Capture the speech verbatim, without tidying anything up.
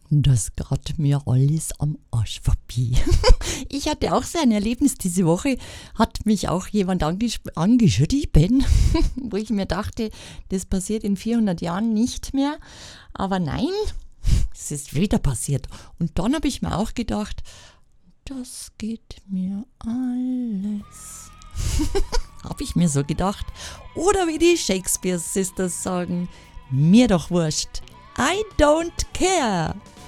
Das geht mir alles am Arsch vorbei. Ich hatte auch so ein Erlebnis diese Woche, hat mich auch jemand angesch- angeschrieben, wo ich mir dachte, das passiert in vierhundert Jahren nicht mehr. Aber nein, es ist wieder passiert. Und dann habe ich mir auch gedacht, das geht mir alles. Habe ich mir so gedacht. Oder wie die Shakespeare Sisters sagen, mir doch wurscht. I don't care.